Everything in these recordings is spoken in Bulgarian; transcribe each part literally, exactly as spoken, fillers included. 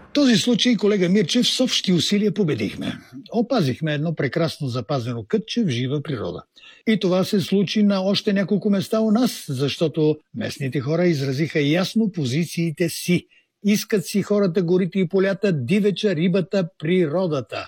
В този случай, колега Мирчев, с общи усилия победихме. Опазихме едно прекрасно запазено кътче в жива природа. И това се случи на още няколко места у нас, защото местните хора изразиха ясно позициите си. Искат си хората горите и полята, дивеча, рибата, природата.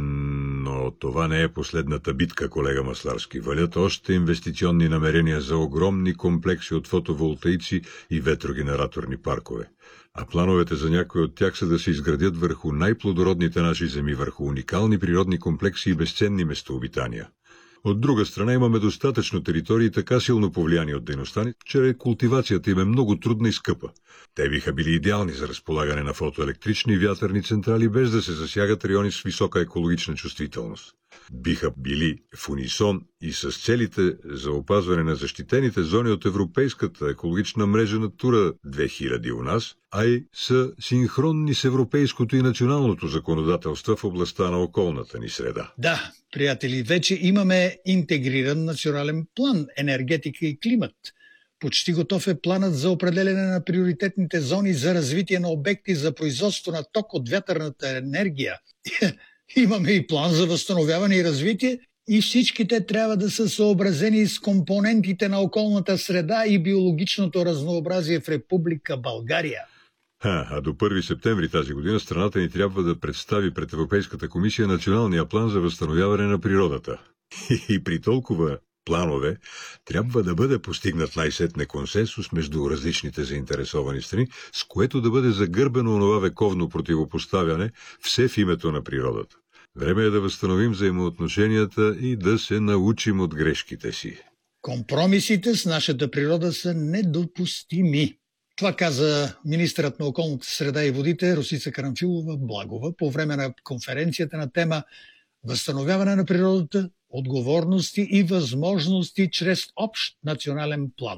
Но това не е последната битка, колега Масларски. Валят още инвестиционни намерения за огромни комплекси от фотоволтаици и ветрогенераторни паркове. А плановете за някои от тях са да се изградят върху най-плодородните наши земи, върху уникални природни комплекси и безценни местообитания. От друга страна имаме достатъчно територии, така силно повлияни от дейността ни, че култивацията им е много трудна и скъпа. Те биха били идеални за разполагане на фотоелектрични и вятърни централи, без да се засягат райони с висока екологична чувствителност. Биха били в унисон и с целите за опазване на защитените зони от Европейската екологична мрежа Натура две хиляди у нас, а и са синхронни с европейското и националното законодателство в областта на околната ни среда. Да, приятели, вече имаме интегриран национален план енергетика и климат. Почти готов е планът за определяне на приоритетните зони за развитие на обекти за производство на ток от вятърната енергия. Имаме и план за възстановяване и развитие и всички те трябва да са съобразени с компонентите на околната среда и биологичното разнообразие в Република България. А, а до първи септември тази година страната ни трябва да представи пред Европейската комисия националния план за възстановяване на природата. И при толкова планове трябва да бъде постигнат най-сетне консенсус между различните заинтересовани страни, с което да бъде загърбено онова вековно противопоставяне, все в името на природата. Време е да възстановим взаимоотношенията и да се научим от грешките си. Компромисите с нашата природа са недопустими. Това каза министърът на околната среда и водите Росица Карамфилова-Благова по време на конференцията на тема „Възстановяване на природата, отговорности и възможности чрез общ национален план“.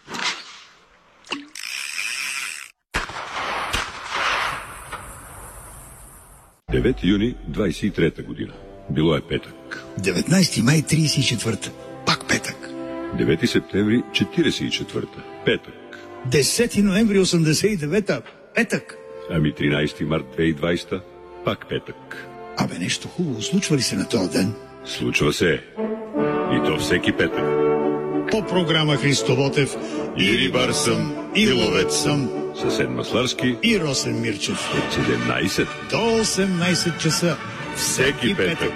девети юни двадесет и трета година. Било е петък. деветнадесети май тридесет и четвърта. Пак петък. девети септември четиридесет и четвърта. Петък. десети ноември осемдесет и девета. Петък. Ами тринадесети март две хиляди и двадесета. Пак петък. Абе, нещо хубаво случва ли се на този ден? Случва се. И то всеки петък. По програма Христо Ботев И рибар съм, и ловец съм. Съсед Масларски И Росен Мирчев. от седемнадесет До осемнадесет часа. всеки петък.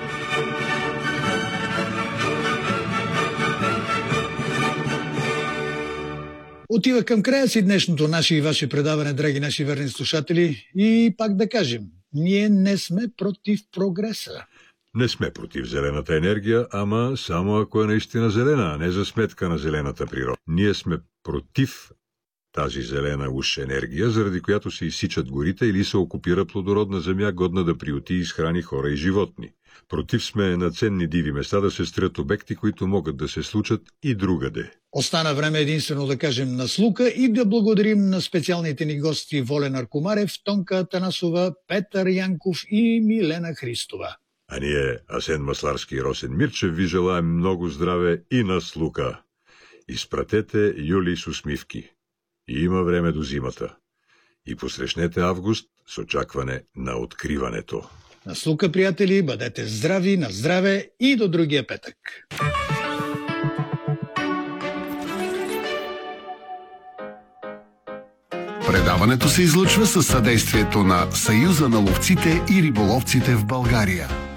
Отива към края си днешното наше и ваше предаване, драги наши верни слушатели. И пак да кажем, ние не сме против прогреса. Не сме против зелената енергия, ама само ако е наистина зелена, а не за сметка на зелената природа. Ние сме против тази зелена уж енергия, заради която се изсичат горите или се окупира плодородна земя, годна да приюти и изхрани хора и животни. Против сме на ценни диви места да се строят обекти, които могат да се случат и другаде. Остана време единствено да кажем на слука и да благодарим на специалните ни гости Волен Аркомарев, Тонка Атанасова, Петър Янков и Милена Христова. А ние, Асен Масларски и Росен Мирчев, ви желаем много здраве и на слука. Изпратете Юли с усмивки. И има време до зимата. И посрещнете август с очакване на откриването. На слука, приятели, бъдете здрави, на здраве и до другия петък. Предаването се излъчва със съдействието на Съюза на ловците и риболовците в България.